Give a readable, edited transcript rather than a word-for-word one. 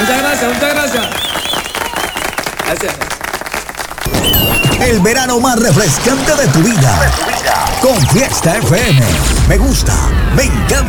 Muchas gracias, muchas gracias. Gracias. El verano más refrescante de tu vida. Con Fiesta FM. Me gusta, me encanta.